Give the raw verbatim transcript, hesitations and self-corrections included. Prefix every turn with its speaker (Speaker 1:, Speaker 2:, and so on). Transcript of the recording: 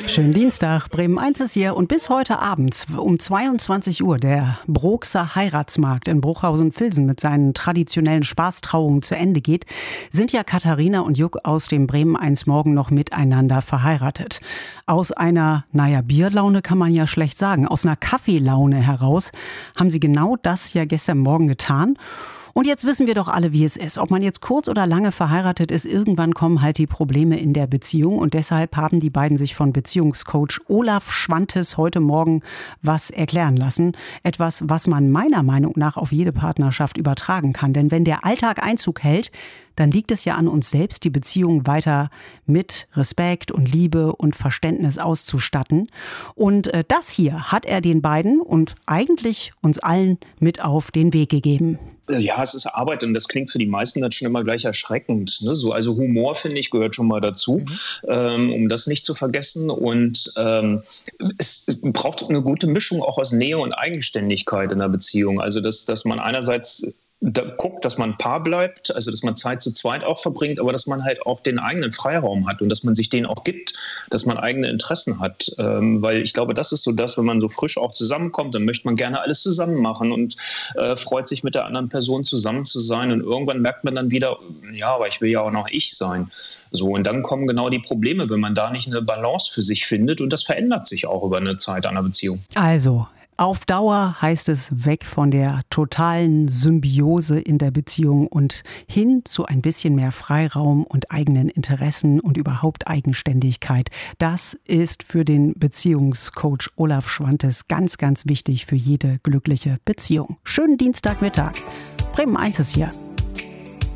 Speaker 1: Schönen Dienstag, Bremen eins ist hier und bis heute Abend um zweiundzwanzig Uhr der Brooxer Heiratsmarkt in Bruchhausen-Vilsen mit seinen traditionellen Spaßtrauungen zu Ende geht, sind ja Katharina und Juck aus dem Bremen eins Morgen noch miteinander verheiratet. Aus einer, naja, Bierlaune kann man ja schlecht sagen, aus einer Kaffeelaune heraus haben sie genau das ja gestern Morgen getan. Und jetzt wissen wir doch alle, wie es ist. Ob man jetzt kurz oder lange verheiratet ist, irgendwann kommen halt die Probleme in der Beziehung. Und deshalb haben die beiden sich von Beziehungscoach Olaf Schwantes heute Morgen was erklären lassen. Etwas, was man meiner Meinung nach auf jede Partnerschaft übertragen kann. Denn wenn der Alltag Einzug hält, dann liegt es ja an uns selbst, die Beziehung weiter mit Respekt und Liebe und Verständnis auszustatten. Und das hier hat er den beiden und eigentlich uns allen mit auf den Weg gegeben.
Speaker 2: Ja, es ist Arbeit und das klingt für die meisten dann schon immer gleich erschreckend. Ne? So, also Humor, finde ich, gehört schon mal dazu, mhm. ähm, um das nicht zu vergessen. Und ähm, es, es braucht eine gute Mischung auch aus Nähe und Eigenständigkeit in der Beziehung. Also dass, dass man einerseits da guckt, dass man ein Paar bleibt, also dass man Zeit zu zweit auch verbringt, aber dass man halt auch den eigenen Freiraum hat und dass man sich den auch gibt, dass man eigene Interessen hat. Ähm, weil ich glaube, das ist so das, wenn man so frisch auch zusammenkommt, dann möchte man gerne alles zusammen machen und äh, freut sich mit der anderen Person zusammen zu sein und irgendwann merkt man dann wieder, ja, aber ich will ja auch noch ich sein. So, und dann kommen genau die Probleme, wenn man da nicht eine Balance für sich findet und das verändert sich auch über eine Zeit einer Beziehung.
Speaker 1: Also auf Dauer heißt es weg von der totalen Symbiose in der Beziehung und hin zu ein bisschen mehr Freiraum und eigenen Interessen und überhaupt Eigenständigkeit. Das ist für den Beziehungscoach Olaf Schwantes ganz, ganz wichtig für jede glückliche Beziehung. Schönen Dienstagmittag. Bremen eins ist hier.